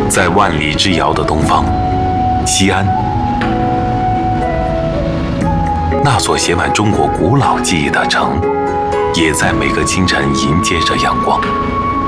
在万里之遥的东方，西安，那所写满中国古老记忆的城，也在每个清晨迎接着阳光。